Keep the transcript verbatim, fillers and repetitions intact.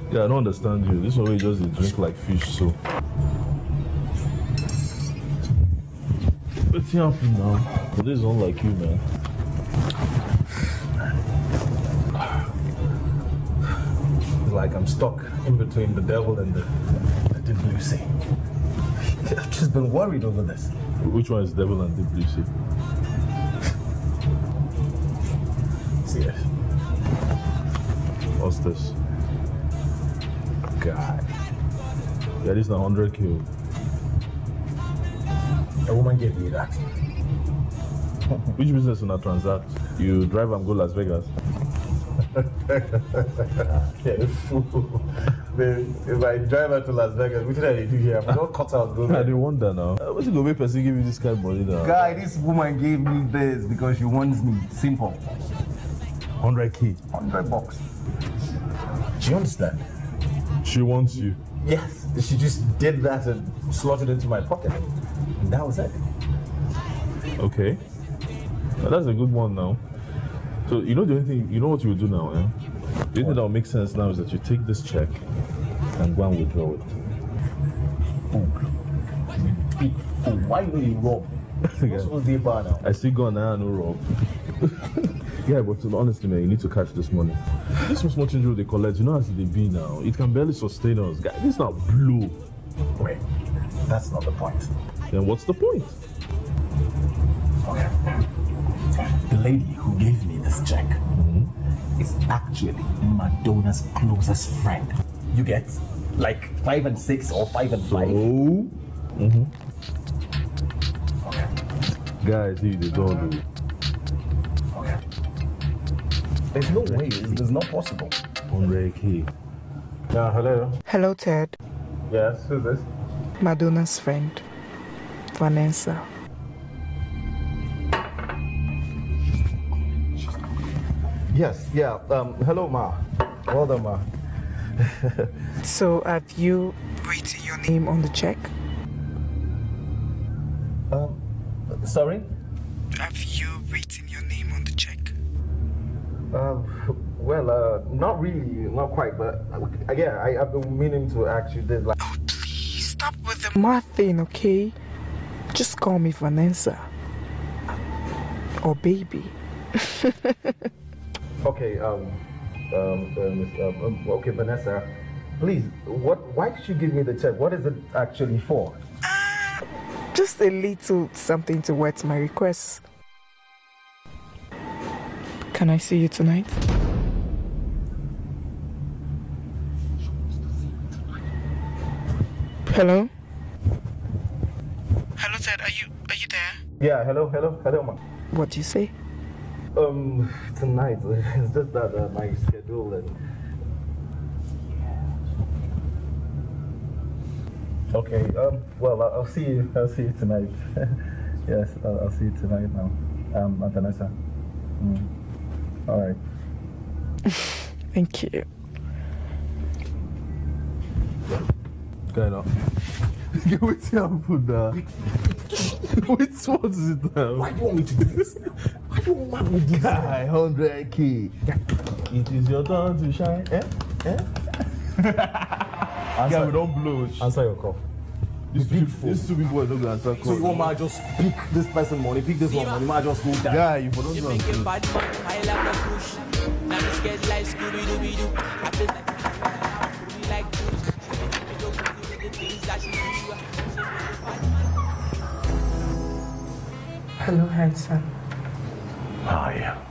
Yeah, I don't understand you. This one way just they drink like fish, so. What's happening now? But this is not like you, man. It's like I'm stuck in between the devil and the, the deep blue sea. I've just been worried over this. Which one is devil and deep blue sea? See it. What's this? God. Yeah, this is one hundred K. A woman gave me that. Which business will not transact? You drive and go Las Vegas? Yeah, fool. If I drive out to Las Vegas, what did I do here? I'm not cut out. Go I didn't wonder now. Uh, what's it going to make person give you this kind of money now? Guy, this woman gave me this because she wants me. Simple. one hundred K. one hundred bucks. Do you understand? She wants you. Yes. She just did that and slotted it into my pocket. And that was it. Okay. Now, that's a good one now. So, you know the only thing, you know what you will do now, eh? The only thing that will make sense now is that you take this check and go and withdraw it. Fool. Big fool. Why do you rob? What's supposed to be bar now? I still got now, no rob. Yeah, but honestly, man, you need to catch this money. This was much injury they collect. You know how they be now. It can barely sustain us. Guy, this is not blue. Wait, that's not the point. Then what's the point? Okay. The lady who gave me this check Mm-hmm. is actually Madonna's closest friend. You get? Like five and six or five and five. Oh. Mm-hmm. Okay. Guys, he they don't do it. Okay. There's no way. It's, it's not possible. one hundred K. Yeah, hello. Hello, Ted. Yes, who's this? Madonna's friend, Vanessa. Yes, yeah. Um, hello, Ma. Well done, Ma. So, have you written your name on the check? Um, sorry? Have you written your name on the check? Um, well, uh, not really, not quite, but uh, yeah, I, I've been meaning to ask you this. Like, Oh, please stop with the math thing, okay? Just call me Vanessa. Or baby. okay, um, um, um, um, okay, Vanessa, please, what? Why did you give me the check? What is it actually for? Just a little something to whet my request. Can I see you tonight? Hello? Hello, Ted. Are you are you there? Yeah, hello, hello, hello, Ma. What do you say? Um, tonight, it's just that uh, my schedule and. Okay, um, well, I'll, I'll see you, I'll see you tonight. Yes, I'll, I'll see you tonight now. Um, Vanessa. Mm. All right. Thank you. Kind of. Wait till I put that. Wait, what is it now? Why do you want me to do this now? Why do you want me to do this? Guy, one hundred K. It is your turn to shine. Eh? Eh? Answer, Yeah, we don't blow. answer your call. These two, these two people don't go answer So call. you want me to just pick this person money, pick this one money, might just go down. Guy, you for don't You go make and it bad man, I love the push. Now I'm scared like Scooby-Doo-Doo. I feel like I like this. I don't do the things that you do. Hello, handsome. Hi.